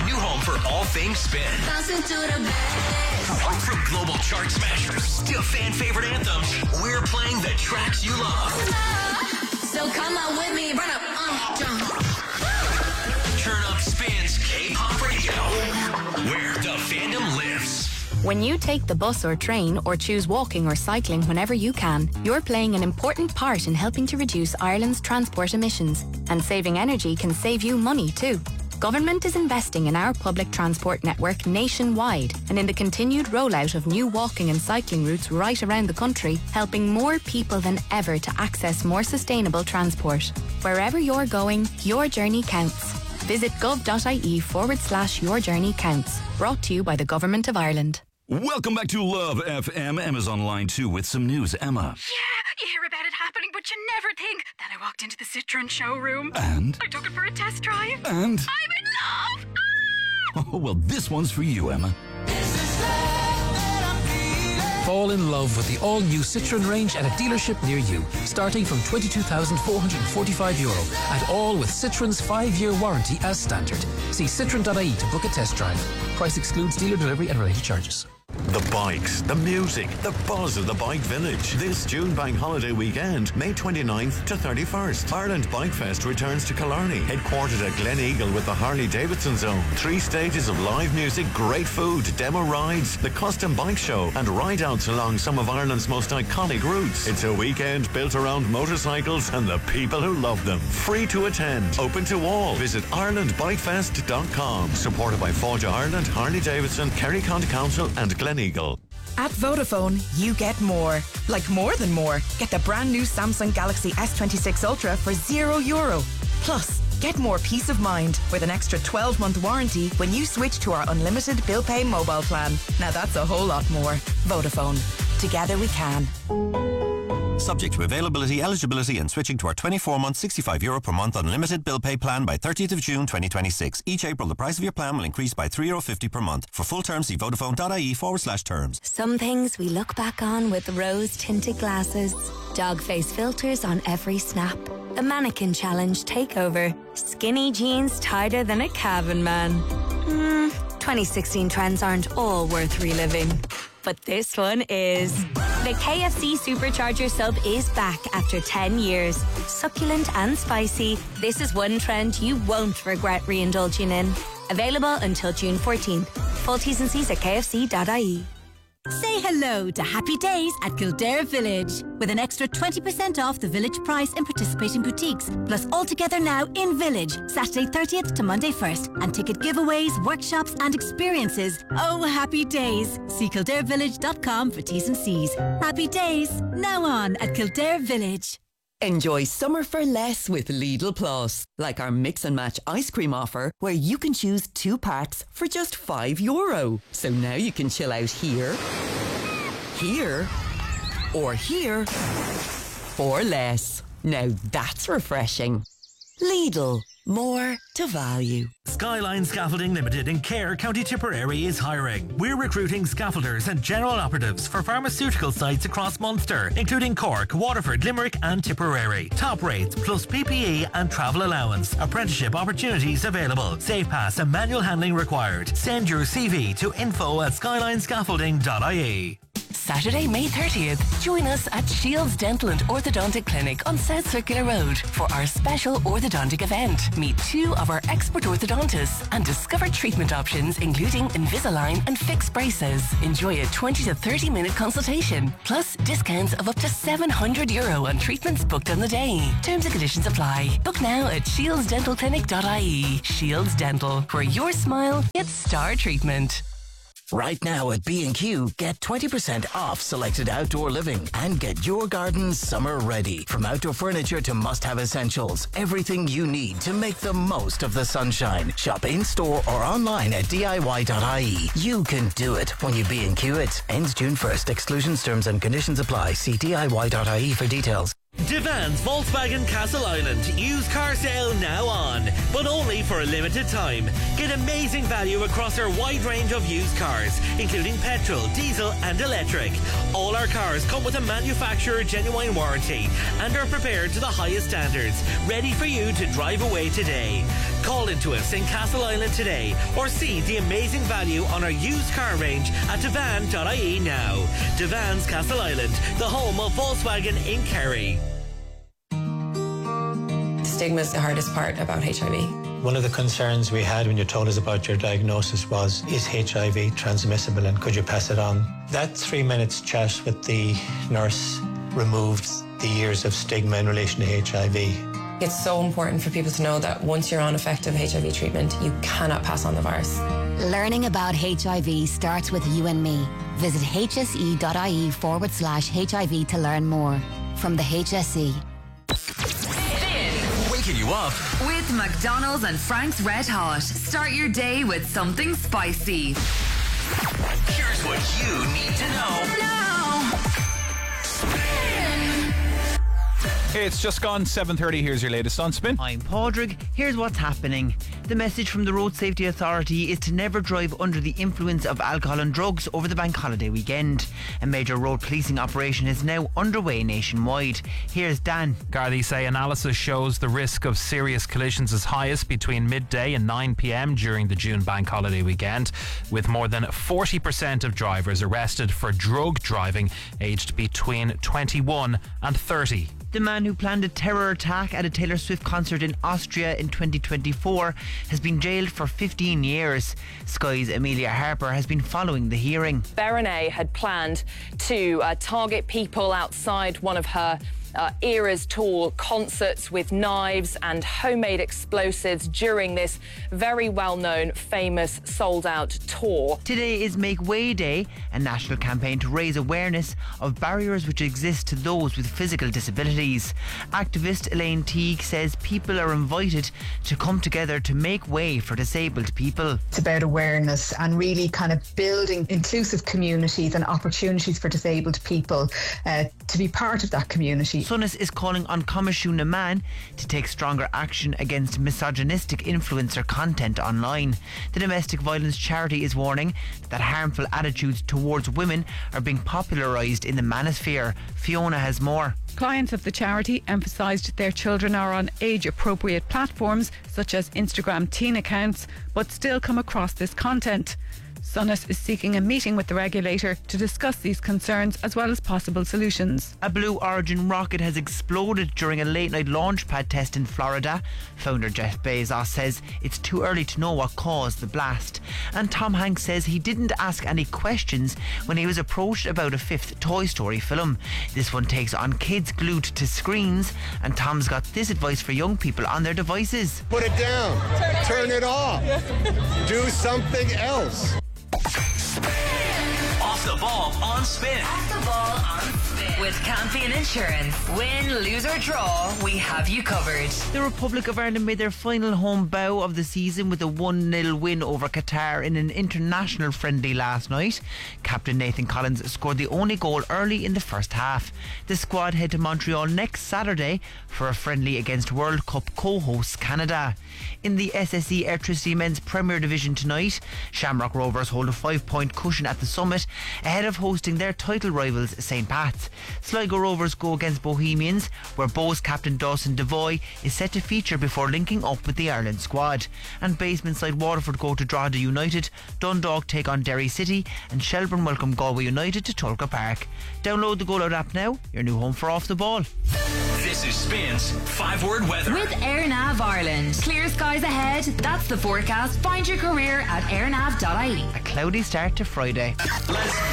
new home for all things spin. From global chart smashers to fan favorite anthems, we're playing the tracks you love. So come on with me, run up, jump. Turn up Spin's K-pop radio, where the fandom lives. When you take the bus or train or choose walking or cycling whenever you can, you're playing an important part in helping to reduce Ireland's transport emissions. And saving energy can save you money too. Government is investing in our public transport network nationwide and in the continued rollout of new walking and cycling routes right around the country, helping more people than ever to access more sustainable transport. Wherever you're going, your journey counts. Visit gov.ie/your journey counts. Brought to you by the Government of Ireland. Welcome back to Love FM. Emma's on line 2 with some news. Emma. Yeah, you hear about it happening, but you never think. Then I walked into the Citroen showroom. And? I took it for a test drive. And? I'm in love! Oh, well, this one's for you, Emma. Fall in love with the all-new Citroen range at a dealership near you, starting from €22,445, and all with Citroen's 5-year warranty as standard. See citroen.ie to book a test drive. Price excludes dealer delivery and related charges. The bikes, the music, the buzz of the Bike Village. This June Bank Holiday weekend, May 29th to 31st. Ireland Bike Fest returns to Killarney, headquartered at Glen Eagle with the Harley Davidson Zone. 3 stages of live music, great food, demo rides, the custom bike show, and ride-outs along some of Ireland's most iconic routes. It's a weekend built around motorcycles and the people who love them. Free to attend, open to all. Visit IrelandBikeFest.com. Supported by Forja Ireland, Harley Davidson, Kerry County Council, and Glen Eagle. At Vodafone, you get more. Like more than more. Get the brand new Samsung Galaxy S26 Ultra for €0. Plus, get more peace of mind with an extra 12-month warranty when you switch to our unlimited bill pay mobile plan. Now that's a whole lot more. Vodafone. Together we can. Subject to availability, eligibility and switching to our 24-month €65 per month unlimited bill pay plan by 30th of June 2026. Each April, the price of your plan will increase by €3.50 per month. For full terms, see vodafone.ie/terms. Some things we look back on with rose-tinted glasses. Dog face filters on every snap. A mannequin challenge takeover. Skinny jeans tighter than a cabin man. 2016 trends aren't all worth reliving. But this one is. The KFC Supercharger sub is back after 10 years. Succulent and spicy, this is one trend you won't regret re-indulging in. Available until June 14th. Full T's and C's at kfc.ie. Say hello to Happy Days at Kildare Village with an extra 20% off the village price in participating boutiques, plus all together now in Village, Saturday 30th to Monday 1st, and ticket giveaways, workshops and experiences. Oh, Happy Days. See kildarevillage.com for T's and C's. Happy Days, now on at Kildare Village. Enjoy summer for less with Lidl Plus, like our mix and match ice cream offer where you can choose 2 packs for just €5. So now you can chill out here, here, or here for less. Now that's refreshing. Lidl, more to value. Skyline Scaffolding Limited in Cahir, County Tipperary is hiring. We're recruiting scaffolders and general operatives for pharmaceutical sites across Munster, including Cork, Waterford, Limerick and Tipperary. Top rates plus PPE and travel allowance. Apprenticeship opportunities available. Safe pass and manual handling required. Send your CV to info@skylinescaffolding.ie. Saturday, May 30th, join us at Shields Dental and Orthodontic Clinic on South Circular Road for our special orthodontic event. Meet 2 of our expert orthodontists and discover treatment options including Invisalign and fixed braces. Enjoy a 20 to 30 minute consultation, plus discounts of up to €700 on treatments booked on the day. Terms and conditions apply. Book now at shieldsdentalclinic.ie. Shields Dental, where your smile gets star treatment. Right now at B&Q, get 20% off selected outdoor living and get your garden summer ready. From outdoor furniture to must-have essentials, everything you need to make the most of the sunshine. Shop in-store or online at DIY.ie. You can do it when you B&Q it. Ends June 1st. Exclusions, terms and conditions apply. See DIY.ie for details. Devans Volkswagen Castle Island used car sale now on, but only for a limited time. Get amazing value across our wide range of used cars, including petrol, diesel and electric. All our cars come with a manufacturer genuine warranty and are prepared to the highest standards, ready for you to drive away today. Call into us in Castle Island today or see the amazing value on our used car range at devan.ie now. Devan's Castle Island, the home of Volkswagen in Kerry. Stigma is the hardest part about HIV. One of the concerns we had when you told us about your diagnosis was, is HIV transmissible and could you pass it on? That 3 minutes chat with the nurse removed the years of stigma in relation to HIV. It's so important for people to know that once you're on effective HIV treatment, you cannot pass on the virus. Learning about HIV starts with you and me. Visit hse.ie/HIV to learn more. From the HSE. Waking you up with McDonald's and Frank's Red Hot. Start your day with something spicy. Here's what you need to know. It's just gone 7:30. Here's your latest on Spin. I'm Padraig. Here's what's happening. The message from the Road Safety Authority is to never drive under the influence of alcohol and drugs over the bank holiday weekend. A major road policing operation is now underway nationwide. Here's Dan. Gardaí say analysis shows the risk of serious collisions is highest between midday and 9 p.m. during the June bank holiday weekend, with more than 40% of drivers arrested for drug driving aged between 21 and 30. The man who planned a terror attack at a Taylor Swift concert in Austria in 2024 has been jailed for 15 years. Sky's Amelia Harper has been following the hearing. Berenice had planned to target people outside one of her Eras Tour concerts with knives and homemade explosives during this very well-known, famous, sold-out tour. Today is Make Way Day, a national campaign to raise awareness of barriers which exist to those with physical disabilities. Activist Elaine Teague says people are invited to come together to make way for disabled people. It's about awareness and really kind of building inclusive communities and opportunities for disabled people to be part of that community. Sunnis is calling on Comishú na Man to take stronger action against misogynistic influencer content online. The domestic violence charity is warning that harmful attitudes towards women are being popularised in the manosphere. Fiona has more. Clients of the charity emphasised their children are on age-appropriate platforms such as Instagram teen accounts, but still come across this content. Sunnis is seeking a meeting with the regulator to discuss these concerns as well as possible solutions. A Blue Origin rocket has exploded during a late-night launch pad test in Florida. Founder Jeff Bezos says it's too early to know what caused the blast. And Tom Hanks says he didn't ask any questions when he was approached about a fifth Toy Story film. This one takes on kids glued to screens, and Tom's got this advice for young people on their devices. Put it down. Turn it off. Do something else. Off the ball on Spin. Off the ball on Spin. With Campion Insurance. Win, lose or draw, we have you covered. The Republic of Ireland made their final home bow of the season with a 1-0 win over Qatar in an international friendly last night. Captain Nathan Collins scored the only goal early in the first half. The squad head to Montreal next Saturday for a friendly against World Cup co-hosts Canada. In the SSE Airtricity Men's Premier Division tonight, Shamrock Rovers hold a 5-point cushion at the summit ahead of hosting their title rivals St. Pat's. Sligo Rovers go against Bohemians, where Bows captain Dawson Devoy is set to feature before linking up with the Ireland squad. And basement side Waterford go to Drogheda United, Dundalk take on Derry City, and Shelbourne welcome Galway United to Tulka Park. Download the Go Loud app now, your new home for Off the Ball. This is Spin's 5-word weather. With AirNav Ireland. Clear skies ahead. That's the forecast. Find your career at airnav.ie. A cloudy start to Friday. Let's